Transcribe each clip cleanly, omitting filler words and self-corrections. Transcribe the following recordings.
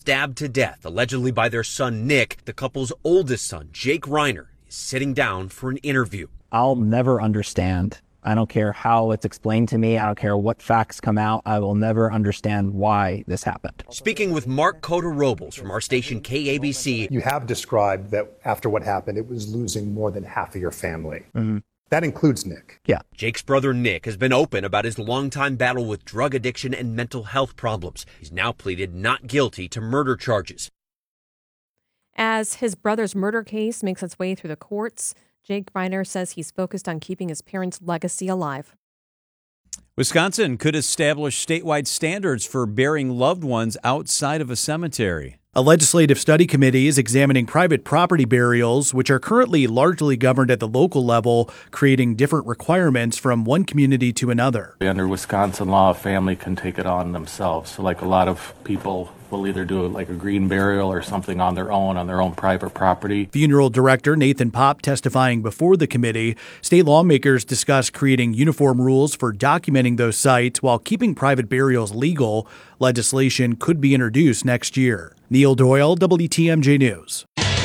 stabbed to death, allegedly by their son Nick. The couple's oldest son, Jake Reiner, is sitting down for an interview. I'll never understand. I don't care how it's explained to me. I don't care what facts come out. I will never understand why this happened. Speaking with Mark Cota-Robles from our station KABC. You have described that after what happened, it was losing more than half of your family. Mm-hmm. That includes Nick. Yeah. Jake's brother Nick has been open about his longtime battle with drug addiction and mental health problems. He's now pleaded not guilty to murder charges. As his brother's murder case makes its way through the courts, Jake Reiner says he's focused on keeping his parents' legacy alive. Wisconsin could establish statewide standards for burying loved ones outside of a cemetery. A legislative study committee is examining private property burials, which are currently largely governed at the local level, creating different requirements from one community to another. Under Wisconsin law, a family can take it on themselves. So like a lot of people will either do like a green burial or something on their own private property. Funeral director Nathan Popp testifying before the committee. State lawmakers discuss creating uniform rules for documenting those sites while keeping private burials legal. Legislation could be introduced next year. Neil Doyle, WTMJ News.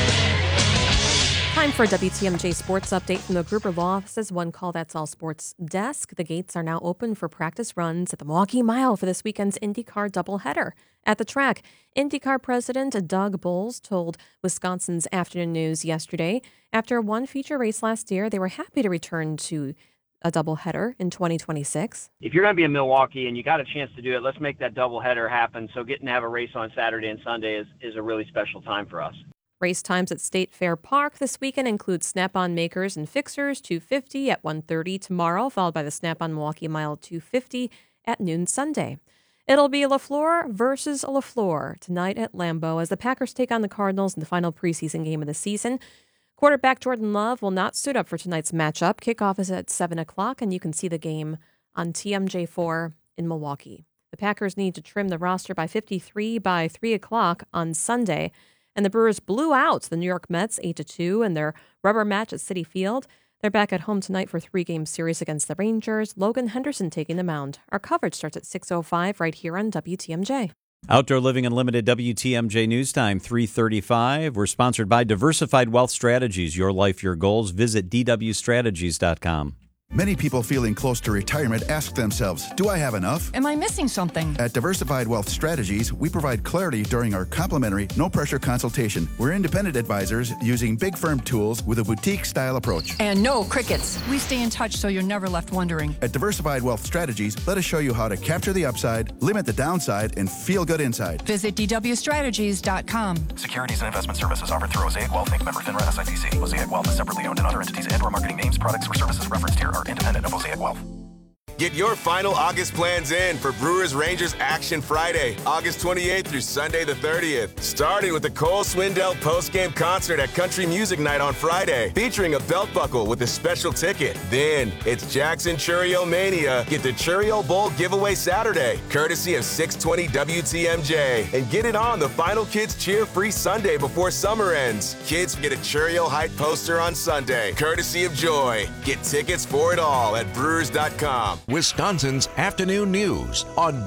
Time for a WTMJ Sports Update from the Gruber Law Office's One Call That's All Sports desk. The gates are now open for practice runs at the Milwaukee Mile for this weekend's IndyCar doubleheader. At the track, IndyCar President Doug Boles told Wisconsin's Afternoon News yesterday, after one feature race last year, they were happy to return to a doubleheader in 2026. If you're going to be in Milwaukee and you got a chance to do it, let's make that doubleheader happen. So getting to have a race on Saturday and Sunday is a really special time for us. Race times at State Fair Park this weekend include Snap-on Makers and Fixers 250 at 1:30 tomorrow, followed by the Snap-on Milwaukee Mile 250 at noon Sunday. It'll be LaFleur versus LaFleur tonight at Lambeau as the Packers take on the Cardinals in the final preseason game of the season. Quarterback Jordan Love will not suit up for tonight's matchup. Kickoff is at 7 o'clock, and you can see the game on TMJ4 in Milwaukee. The Packers need to trim the roster by 53 by 3 o'clock on Sunday. And the Brewers blew out the New York Mets 8-2 in their rubber match at Citi Field. They're back at home tonight for a 3-game series against the Rangers. Logan Henderson taking the mound. Our coverage starts at 6:05 right here on WTMJ. Outdoor Living Unlimited WTMJ News Time 3:35. We're sponsored by Diversified Wealth Strategies. Your life, your goals. Visit dwstrategies.com. Many people feeling close to retirement ask themselves, do I have enough? Am I missing something? At Diversified Wealth Strategies, we provide clarity during our complimentary, no-pressure consultation. We're independent advisors using big firm tools with a boutique-style approach. And no crickets. We stay in touch so you're never left wondering. At Diversified Wealth Strategies, let us show you how to capture the upside, limit the downside, and feel good inside. Visit dwstrategies.com. Securities and investment services offered through Mosaic Wealth Inc. Member FINRA SIPC. Mosaic Wealth is separately owned, and other entities and/or marketing names, products, or services referenced here are independent of Mosaic Wealth. Get your final August plans in for Brewers Rangers Action Friday, August 28th through Sunday the 30th. Starting with the Cole Swindell post-game concert at Country Music Night on Friday, featuring a belt buckle with a special ticket. Then it's Jackson Churio Mania. Get the Churio Bowl giveaway Saturday, courtesy of 620 WTMJ. And get it on the Final Kids Cheer Free Sunday before summer ends. Kids get a Churio Height poster on Sunday, courtesy of Joy. Get tickets for it all at brewers.com. Wisconsin's Afternoon News on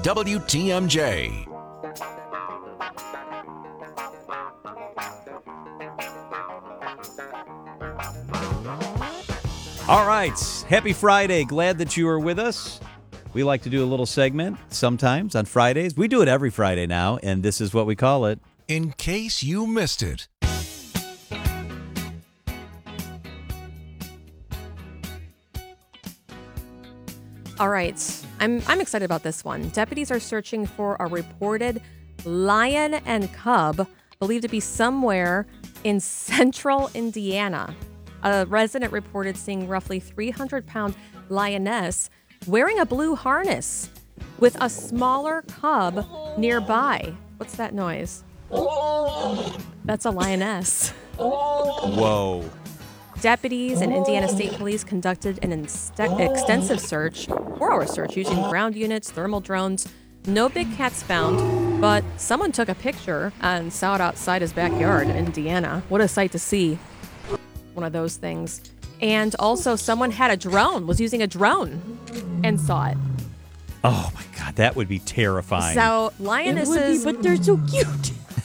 WTMJ. All right. Happy Friday. Glad that you are with us. We like to do a little segment sometimes on Fridays. We do it every Friday now, and this is what we call it. In case you missed it. All right. I'm excited about this one. Deputies are searching for a reported lion and cub believed to be somewhere in central Indiana. A resident reported seeing roughly 300-pound lioness wearing a blue harness with a smaller cub nearby. What's that noise? That's a lioness. Whoa. Deputies and Indiana State Police conducted an extensive search, 4-hour search, using ground units, thermal drones. No big cats found, but someone took a picture and saw it outside his backyard in Indiana. What a sight to see. One of those things. And also someone had a drone, was using a drone, and saw it. Oh, my God, that would be terrifying. So lionesses... But they're so cute.